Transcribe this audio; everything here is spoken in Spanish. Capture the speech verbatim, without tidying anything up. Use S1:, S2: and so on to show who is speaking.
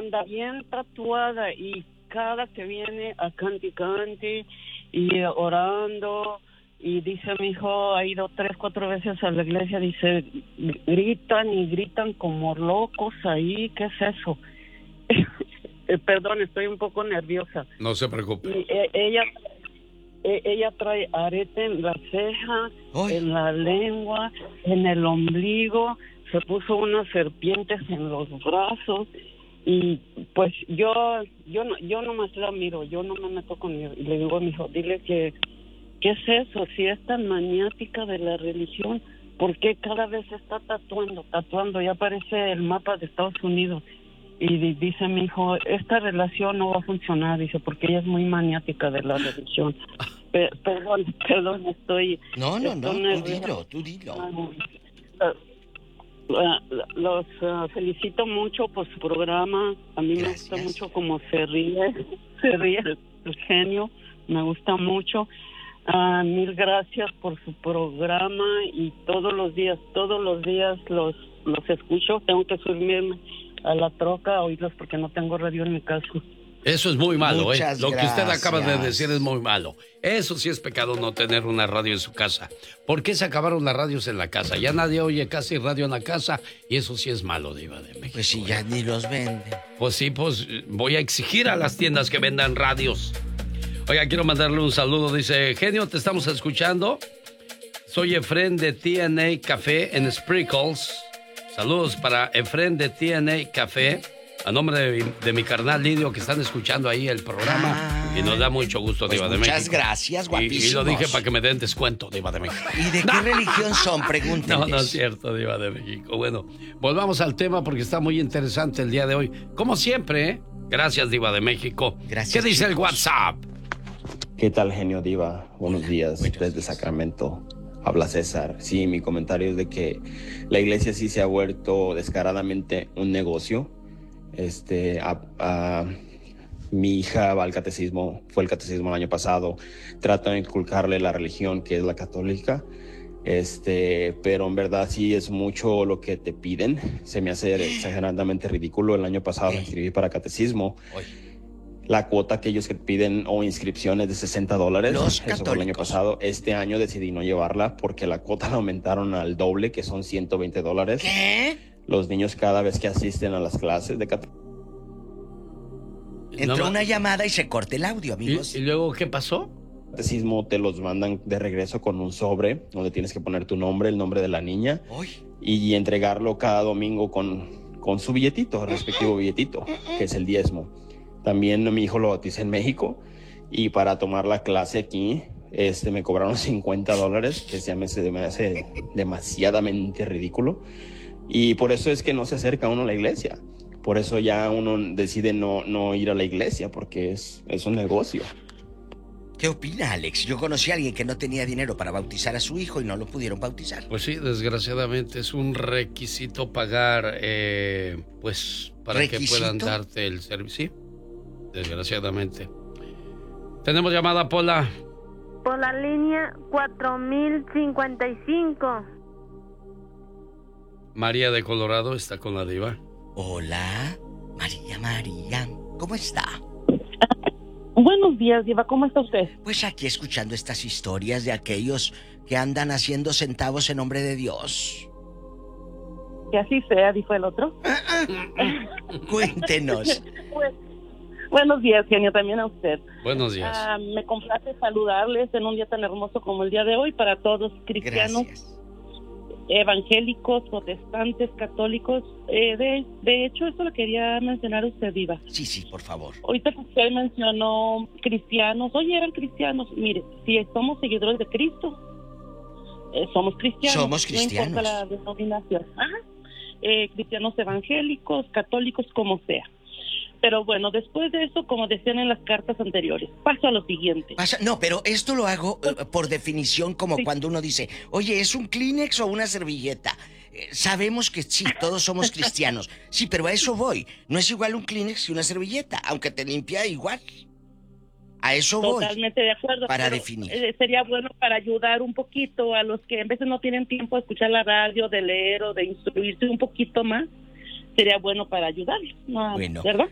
S1: anda bien tatuada y cada que viene a canti canti y orando, y dice mi hijo, ha ido tres, cuatro veces a la iglesia, dice, gritan y gritan como locos ahí, ¿qué es eso? Perdón, estoy un poco nerviosa.
S2: No se preocupe.
S1: Y, eh, ella, eh, ella trae arete en la ceja, Ay. en la lengua, en el ombligo, se puso unas serpientes en los brazos, y pues yo yo no yo nomás la miro, yo no me meto con él, y le digo a mi hijo, dile que ¿qué es eso? Si es tan maniática de la religión, ¿por qué cada vez se está tatuando, tatuando? Ya aparece el mapa de Estados Unidos. Y dice mi hijo, esta relación no va a funcionar, dice, porque ella es muy maniática de la religión. Pe- perdón, perdón, estoy...
S3: No, no,
S1: estoy
S3: no, tú dilo, tú dilo.
S1: Uh, uh, los uh, felicito mucho por su programa. A mí Gracias. me gusta mucho cómo se ríe, se ríe el, el genio, me gusta mucho. Uh, mil gracias por su programa y todos los días, todos los días los, los escucho. Tengo que subirme a la troca a oírlos porque no tengo radio en mi casa.
S2: Eso es muy malo,
S3: Muchas
S2: ¿eh? Lo
S3: gracias.
S2: que usted acaba de decir es muy malo. Eso sí es pecado, no tener una radio en su casa. ¿Por qué se acabaron las radios en la casa? Ya nadie oye casi radio en la casa y eso sí es malo, Diva de México.
S3: Pues si ya ni los venden.
S2: Pues sí, pues voy a exigir a las tiendas que vendan radios. Oiga, quiero mandarle un saludo. Dice, genio, te estamos escuchando. Soy Efren de T N A Café en Sprinkles. Saludos para Efren de T N A Café. A nombre de, de mi carnal Lidio, que están escuchando ahí el programa. Ah, y nos da mucho gusto, pues Diva de México.
S3: Muchas gracias, guapísimos.
S2: Y, y lo dije para que me den descuento, Diva de México.
S3: ¿Y de qué religión son? Pregúntenles.
S2: No, no es cierto, Diva de México. Bueno, volvamos al tema porque está muy interesante el día de hoy. Como siempre, ¿eh? Gracias, Diva de México.
S3: Gracias,
S2: ¿Qué dice
S3: chicos?
S2: el WhatsApp?
S4: ¿Qué tal, genio Diva? Buenos días, Buenos desde días. Sacramento. Habla César. Sí, mi comentario es de que la iglesia sí se ha vuelto descaradamente un negocio. Este, a, a, mi hija va al catecismo, fue al catecismo el año pasado. Trata de inculcarle la religión que es la católica. Este, pero en verdad sí es mucho lo que te piden. Se me hace exageradamente ridículo. El año pasado me inscribí para catecismo. La cuota que ellos piden o inscripciones de sesenta dólares.
S3: Los
S4: Eso fue el año pasado. Este año decidí no llevarla porque la cuota la aumentaron al doble, que son ciento veinte dólares.
S3: ¿Qué?
S4: Los niños cada vez que asisten a las clases de catecismo.
S3: Entró no, una llamada y se corta el audio, amigos.
S2: ¿Y, y luego qué pasó?
S4: Catecismo te los mandan de regreso con un sobre donde tienes que poner tu nombre, el nombre de la niña.
S3: Uy.
S4: Y entregarlo cada domingo con, con su billetito, el respectivo billetito, que es el diezmo. También mi hijo lo bauticé en México y para tomar la clase aquí este, me cobraron cincuenta dólares, que se me hace, me hace demasiadamente ridículo. Y por eso es que no se acerca uno a la iglesia. Por eso ya uno decide no, no ir a la iglesia, porque es, es un negocio.
S3: ¿Qué opina, Alex? Yo conocí a alguien que no tenía dinero para bautizar a su hijo y no lo pudieron bautizar.
S2: Pues sí, desgraciadamente es un requisito pagar, eh, pues, para ¿Requisito? que puedan darte el servicio. Sí, desgraciadamente. Tenemos llamada, Pola.
S5: Por la línea cuatro mil cincuenta y cinco.
S2: María de Colorado está con la Diva.
S3: Hola, María, María, ¿cómo está?
S1: Buenos días, Diva, ¿cómo está usted?
S3: Pues aquí escuchando estas historias de aquellos que andan haciendo centavos en nombre de Dios.
S1: Que así sea, dijo el otro.
S3: Cuéntenos.
S1: Pues, buenos días, genio, también a usted.
S2: Buenos días.
S1: Uh, me complace saludarles en un día tan hermoso como el día de hoy para todos cristianos.
S3: Gracias.
S1: Evangélicos, protestantes, católicos. Eh, de, de hecho, eso lo quería mencionar usted, Diva.
S3: Sí, sí, por favor.
S1: Ahorita que usted mencionó cristianos, oye, eran cristianos. Mire, si somos seguidores de Cristo, eh, somos cristianos.
S3: Somos cristianos.
S1: No importa la denominación. Ajá. Eh, cristianos evangélicos, católicos, como sea. Pero bueno, después de eso, como decían en las cartas anteriores, paso a lo siguiente.
S3: Pasa, no, pero esto lo hago eh, por definición, como sí. Cuando uno dice, oye, ¿es un Kleenex o una servilleta? Eh, sabemos que sí, todos somos cristianos. Sí, pero a eso voy. No es igual un Kleenex que una servilleta, aunque te limpia igual. A eso voy.
S1: Totalmente de acuerdo.
S3: Para definir.
S1: Eh, sería bueno para ayudar un poquito a los que en veces no tienen tiempo de escuchar la radio, de leer o de instruirse un poquito más. Sería bueno para ayudarlos, ¿no?
S3: Bueno,
S1: ¿verdad?